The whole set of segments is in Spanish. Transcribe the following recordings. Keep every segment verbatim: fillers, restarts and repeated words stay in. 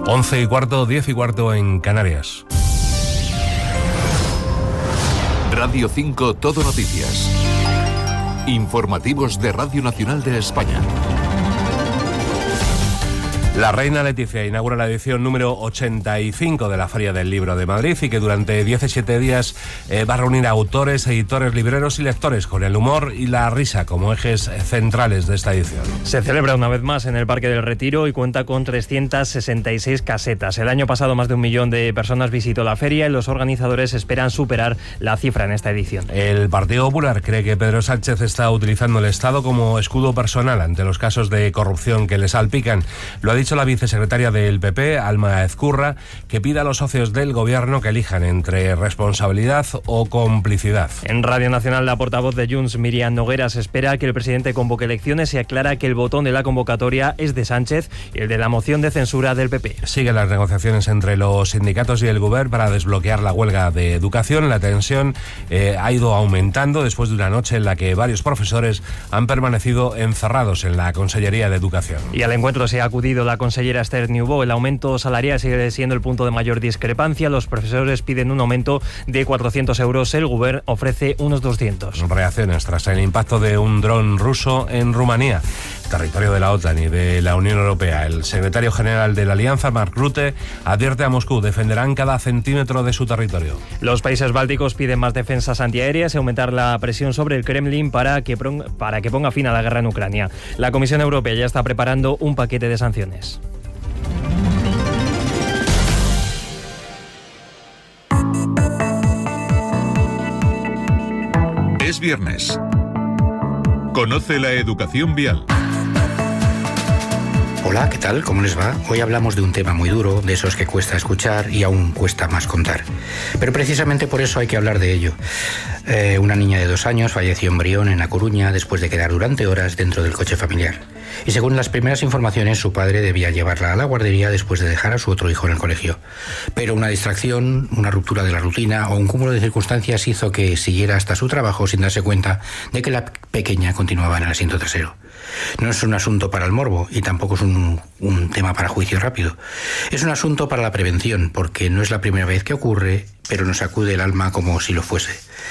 once y cuarto, diez y cuarto en Canarias. Radio cinco Todo Noticias. Informativos de Radio Nacional de España. La reina Leticia inaugura la edición número ochenta y cinco de la Feria del Libro de Madrid y que durante diecisiete días eh, va a reunir a autores, editores, libreros y lectores con el humor y la risa como ejes centrales de esta edición. Se celebra una vez más en el Parque del Retiro y cuenta con trescientas sesenta y seis casetas. El año pasado más de un millón de personas visitó la feria y los organizadores esperan superar la cifra en esta edición. El Partido Popular cree que Pedro Sánchez está utilizando el Estado como escudo personal ante los casos de corrupción que le salpican. Lo ha dicho la vicesecretaria del P P, Alma Ezcurra, que pide a los socios del gobierno que elijan entre responsabilidad o complicidad. En Radio Nacional, la portavoz de Junts, Miriam Nogueras, espera que el presidente convoque elecciones y aclara que el botón de la convocatoria es de Sánchez y el de la moción de censura del P P. Siguen las negociaciones entre los sindicatos y el Govern para desbloquear la huelga de educación. La tensión eh, ha ido aumentando después de una noche en la que varios profesores han permanecido encerrados en la Consellería de Educación. Y al encuentro se ha acudido la consellera Esther Niubó. El aumento salarial sigue siendo el punto de mayor discrepancia. Los profesores piden un aumento de cuatrocientos euros. El Govern ofrece unos doscientos. Reacciones tras el impacto de un dron ruso en Rumanía, territorio de la OTAN y de la Unión Europea. El secretario general de la Alianza, Mark Rutte, advierte a Moscú: defenderán cada centímetro de su territorio. Los países bálticos piden más defensas antiaéreas y aumentar la presión sobre el Kremlin para que, para que ponga fin a la guerra en Ucrania. La Comisión Europea ya está preparando un paquete de sanciones. Es viernes. Conoce la educación vial. Hola, ¿qué tal? ¿Cómo les va? Hoy hablamos de un tema muy duro, de esos que cuesta escuchar y aún cuesta más contar. Pero precisamente por eso hay que hablar de ello. Eh, una niña de dos años falleció en Brión, en A Coruña, después de quedar durante horas dentro del coche familiar. Y según las primeras informaciones, su padre debía llevarla a la guardería después de dejar a su otro hijo en el colegio. Pero una distracción, una ruptura de la rutina o un cúmulo de circunstancias hizo que siguiera hasta su trabajo sin darse cuenta de que la pequeña continuaba en el asiento trasero. No es un asunto para el morbo y tampoco es un, un tema para juicio rápido. Es un asunto para la prevención, porque no es la primera vez que ocurre, pero nos sacude el alma como si lo fuese.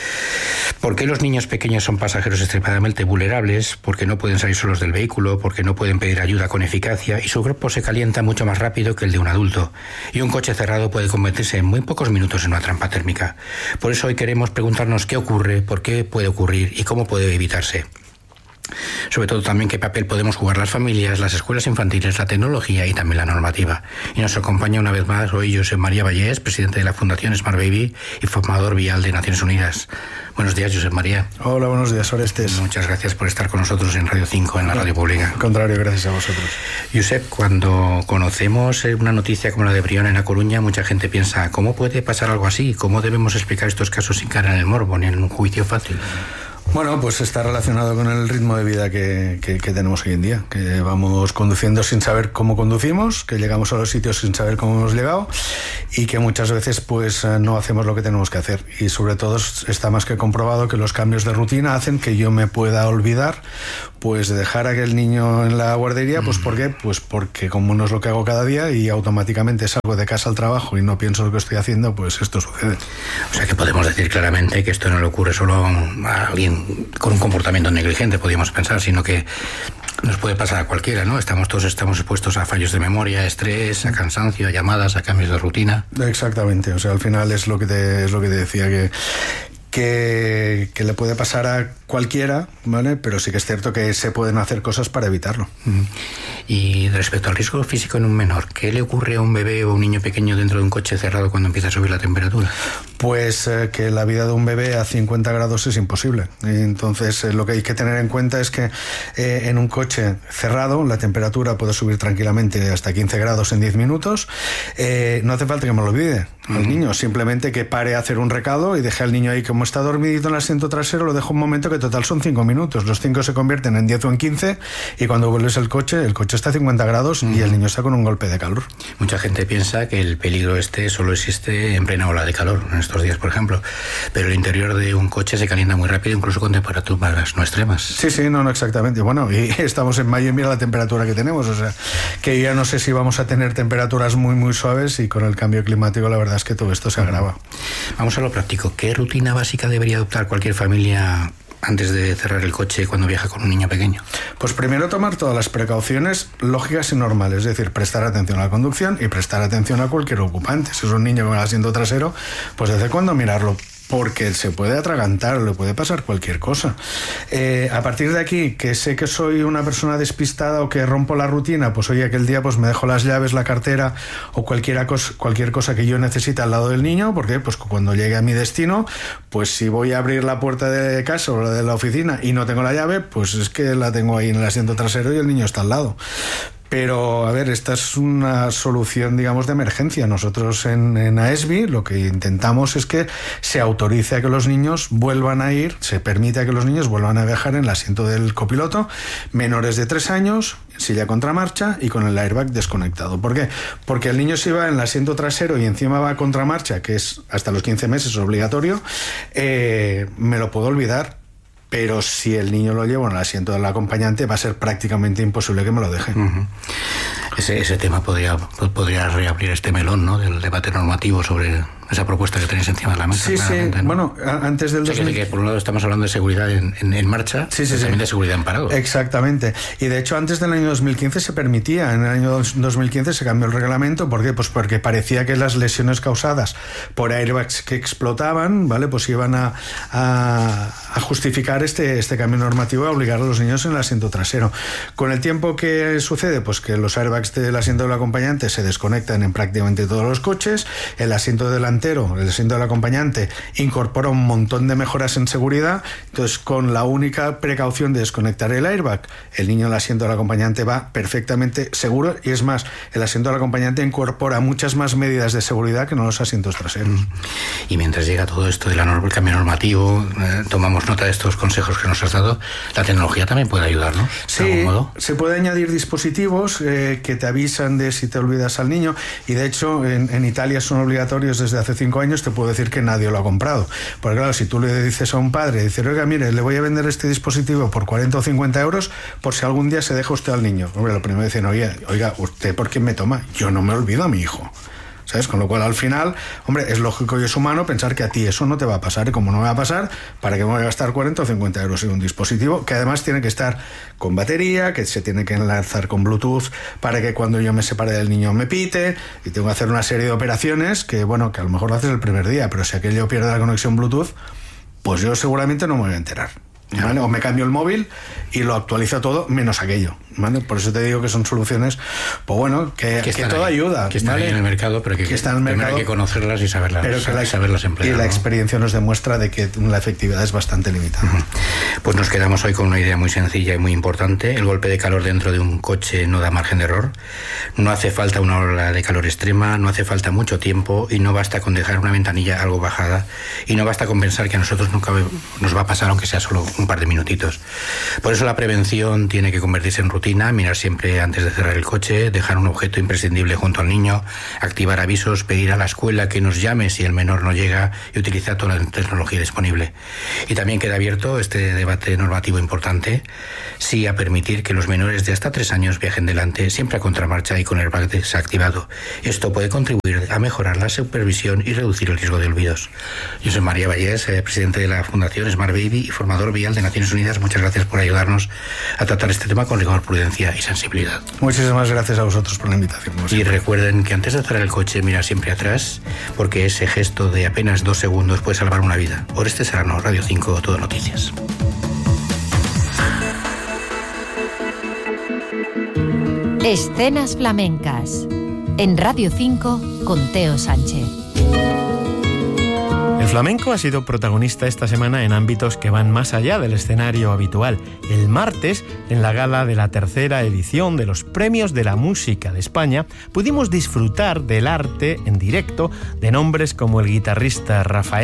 ¿Por qué los niños pequeños son pasajeros extremadamente vulnerables? Porque no pueden salir solos del vehículo, porque no pueden pedir ayuda con eficacia y su cuerpo se calienta mucho más rápido que el de un adulto. Y un coche cerrado puede convertirse en muy pocos minutos en una trampa térmica. Por eso hoy queremos preguntarnos qué ocurre, por qué puede ocurrir y cómo puede evitarse. Sobre todo también qué papel podemos jugar las familias, las escuelas infantiles, la tecnología y también la normativa. Y nos acompaña una vez más hoy Josep María Vallés, presidente de la Fundación Smart Baby y formador vial de Naciones Unidas. Buenos días, Josep María. Hola, buenos días, Orestes. Muchas gracias por estar con nosotros en Radio cinco, en la radio pública. Al contrario, gracias a vosotros. Josep, cuando conocemos una noticia como la de Brión en A Coruña, mucha gente piensa, ¿cómo puede pasar algo así? ¿Cómo debemos explicar estos casos sin caer en el morbo ni en un juicio fácil? Bueno, pues está relacionado con el ritmo de vida que, que, que tenemos hoy en día, que vamos conduciendo sin saber cómo conducimos, que llegamos a los sitios sin saber cómo hemos llegado y que muchas veces pues no hacemos lo que tenemos que hacer. Y sobre todo está más que comprobado que los cambios de rutina hacen que yo me pueda olvidar pues de dejar a aquel niño en la guardería. Pues ¿por qué? Pues porque como no es lo que hago cada día y automáticamente salgo de casa al trabajo y no pienso lo que estoy haciendo, pues esto sucede. O sea que podemos decir claramente que esto no le ocurre solo a alguien con un comportamiento negligente, podríamos pensar, sino que nos puede pasar a cualquiera, ¿no? Estamos todos estamos expuestos a fallos de memoria, a estrés, a cansancio, a llamadas, a cambios de rutina. Exactamente, o sea, al final es lo que te, es lo que te decía, que Que, que le puede pasar a cualquiera, ¿vale? Pero sí que es cierto que se pueden hacer cosas para evitarlo. Y respecto al riesgo físico en un menor, ¿qué le ocurre a un bebé o un niño pequeño dentro de un coche cerrado cuando empieza a subir la temperatura? Pues eh, que la vida de un bebé a cincuenta grados es imposible. Entonces eh, lo que hay que tener en cuenta es que eh, en un coche cerrado la temperatura puede subir tranquilamente hasta quince grados en diez minutos. Eh, no hace falta que me lo olvide al uh-huh. niño, simplemente que pare a hacer un recado y deje al niño ahí como está dormidito en el asiento trasero, lo dejo un momento que total son cinco minutos. Los cinco se convierten en diez o en quince y cuando vuelves al coche, el coche coche está a cincuenta grados uh-huh. y el niño está con un golpe de calor. Mucha gente piensa que el peligro este solo existe en plena ola de calor, en estos días, por ejemplo, pero el interior de un coche se calienta muy rápido, incluso con temperaturas no extremas. Sí, sí, no, no, exactamente. Bueno, y estamos en mayo y mira la temperatura que tenemos, o sea, que ya no sé si vamos a tener temperaturas muy, muy suaves, y con el cambio climático la verdad es que todo esto se agrava. Vamos a lo práctico. ¿Qué rutina básica debería adoptar cualquier familia antes de cerrar el coche cuando viaja con un niño pequeño? Pues primero tomar todas las precauciones lógicas y normales, es decir, prestar atención a la conducción y prestar atención a cualquier ocupante. Si es un niño con el asiento trasero, pues desde cuándo mirarlo, porque se puede atragantar, le puede pasar cualquier cosa. Eh, a partir de aquí, que sé que soy una persona despistada o que rompo la rutina, pues oye, aquel día pues me dejo las llaves, la cartera o cualquier cosa, cualquier cosa que yo necesite al lado del niño, porque pues cuando llegue a mi destino, pues si voy a abrir la puerta de casa o la de la oficina y no tengo la llave, pues es que la tengo ahí en el asiento trasero y el niño está al lado. Pero, a ver, esta es una solución, digamos, de emergencia. Nosotros en, en A E S B I lo que intentamos es que se autorice a que los niños vuelvan a ir, se permite a que los niños vuelvan a viajar en el asiento del copiloto, menores de tres años, silla contramarcha y con el airbag desconectado. ¿Por qué? Porque el niño si va en el asiento trasero y encima va a contramarcha, que es hasta los quince meses obligatorio, eh, me lo puedo olvidar. Pero si el niño lo lleva en el asiento del acompañante, va a ser prácticamente imposible que me lo deje. Uh-huh. Ese, ese tema podría, podría reabrir este melón, ¿no?, del debate normativo sobre esa propuesta que tenéis encima de la mesa. Sí, sí, ¿no? Bueno, antes del... O sea, dos mil... que, que por un lado estamos hablando de seguridad en, en, en marcha, sí, sí, pero también sí. de seguridad en parado. Exactamente. Y de hecho antes del año dos mil quince se permitía, en el año dos mil quince se cambió el reglamento. ¿Por qué? Pues porque parecía que las lesiones causadas por airbags que explotaban, ¿vale?, pues iban a, a, a justificar este, este cambio normativo, a obligar a los niños en el asiento trasero. Con el tiempo que sucede, pues que los airbags del asiento del acompañante se desconectan en prácticamente todos los coches, el asiento delantero, el asiento del acompañante incorpora un montón de mejoras en seguridad. Entonces, con la única precaución de desconectar el airbag, el niño en el asiento del acompañante va perfectamente seguro, y es más, el asiento del acompañante incorpora muchas más medidas de seguridad que no los asientos traseros. Y mientras llega todo esto del cambio normativo, eh, tomamos nota de estos consejos que nos has dado, la tecnología también puede ayudarnos. Sí, de algún modo. Se puede añadir dispositivos eh, que te avisan de si te olvidas al niño, y de hecho en, en Italia son obligatorios desde hace cinco años. Te puedo decir que nadie lo ha comprado, porque claro, si tú le dices a un padre, dices, oiga, mire, le voy a vender este dispositivo por cuarenta o cincuenta euros por si algún día se deja usted al niño. Hombre, lo primero dicen, oye, oiga, ¿usted por qué me toma? Yo no me olvido a mi hijo, ¿sabes? Con lo cual, al final, hombre, es lógico y es humano pensar que a ti eso no te va a pasar, y como no me va a pasar, ¿para qué me voy a gastar cuarenta o cincuenta euros en un dispositivo que además tiene que estar con batería, que se tiene que enlazar con Bluetooth para que cuando yo me separe del niño me pite, y tengo que hacer una serie de operaciones que, bueno, que a lo mejor lo haces el primer día, pero si aquello pierde la conexión Bluetooth, pues yo seguramente no me voy a enterar, ¿vale? O me cambio el móvil y lo actualizo todo menos aquello, ¿vale? Por eso te digo que son soluciones, pues bueno, que, que, que todo ahí, ayuda, que están ¿vale?, ahí en el mercado, pero que, que están en el mercado, hay que conocerlas y saberlas, pero que la, saberlas emplear, y la ¿no? experiencia nos demuestra de que la efectividad es bastante limitada. Uh-huh. Pues nos quedamos hoy con una idea muy sencilla y muy importante. El golpe de calor dentro de un coche no da margen de error. No hace falta una ola de calor extrema, no hace falta mucho tiempo, y no basta con dejar una ventanilla algo bajada, y no basta con pensar que a nosotros nunca nos va a pasar, aunque sea solo un par de minutitos. Por eso la prevención tiene que convertirse en rutina: mirar siempre antes de cerrar el coche, dejar un objeto imprescindible junto al niño, activar avisos, pedir a la escuela que nos llame si el menor no llega, y utilizar toda la tecnología disponible. Y también queda abierto este debate normativo importante: sí a permitir que los menores de hasta tres años viajen delante, siempre a contramarcha y con el airbag desactivado. Esto puede contribuir a mejorar la supervisión y reducir el riesgo de olvidos. Yo soy María Vallés, eh, presidente de la Fundación Smart Baby y formador vial de Naciones Unidas. Muchas gracias por ayudarnos a tratar este tema con rigor, prudencia y sensibilidad. Muchísimas gracias a vosotros por la invitación. Y recuerden que antes de cerrar el coche, mirar siempre atrás, porque ese gesto de apenas dos segundos puede salvar una vida. Oreste Serrano, Radio cinco, Todo Noticias. Escenas flamencas en Radio cinco con Teo Sánchez. El flamenco ha sido protagonista esta semana en ámbitos que van más allá del escenario habitual. El martes, en la gala de la tercera edición de los Premios de la Música de España, pudimos disfrutar del arte en directo de nombres como el guitarrista Rafael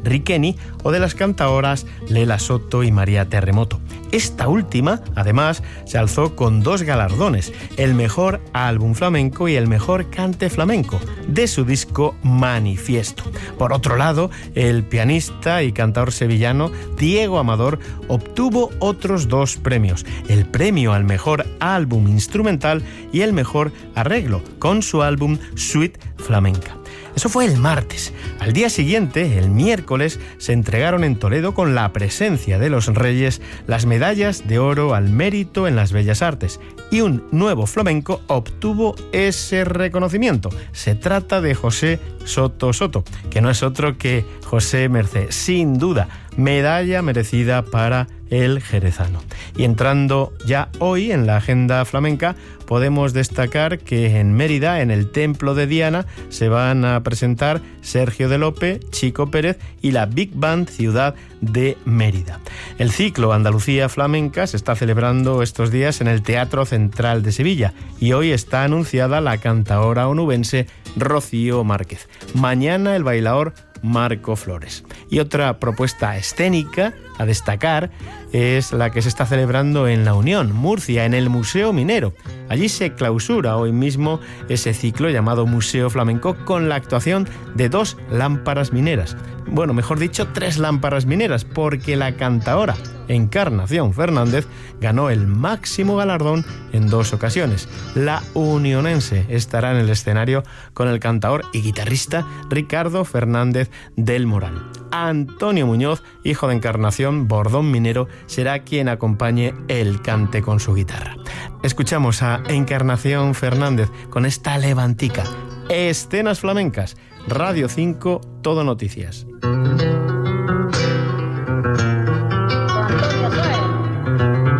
Riqueni o de las cantaoras Lela Soto y María Terremoto. Esta última, además, se alzó con dos galardones, el mejor álbum flamenco y el mejor cante flamenco, de su disco Manifiesto. Por otro lado, el pianista y cantador sevillano Diego Amador obtuvo otros dos premios, el premio al mejor álbum instrumental y el mejor arreglo, con su álbum Suite Flamenca. Eso fue el martes. Al día siguiente, el miércoles, se entregaron en Toledo, con la presencia de los Reyes, las medallas de oro al mérito en las bellas artes. Y un nuevo flamenco obtuvo ese reconocimiento. Se trata de José Soto Soto, que no es otro que José Mercé. Sin duda, medalla merecida para el jerezano. Y entrando ya hoy en la agenda flamenca, podemos destacar que en Mérida, en el Templo de Diana, se van a presentar Sergio de Lope, Chico Pérez y la Big Band Ciudad de Mérida. El ciclo Andalucía Flamenca se está celebrando estos días en el Teatro Central de Sevilla y hoy está anunciada la cantaora onubense Rocío Márquez. Mañana el bailaor Marco Flores. Y otra propuesta escénica a destacar es la que se está celebrando en La Unión, Murcia, en el Museo Minero. Allí se clausura hoy mismo ese ciclo llamado Museo Flamenco, con la actuación de dos lámparas mineras. Bueno, mejor dicho, tres lámparas mineras, porque la cantaora Encarnación Fernández ganó el máximo galardón en dos ocasiones. La unionense estará en el escenario con el cantaor y guitarrista Ricardo Fernández del Moral. Antonio Muñoz, hijo de Encarnación, bordón minero, será quien acompañe el cante con su guitarra. Escuchamos a Encarnación Fernández con esta levantica. Escenas flamencas. Radio cinco, Todo Noticias.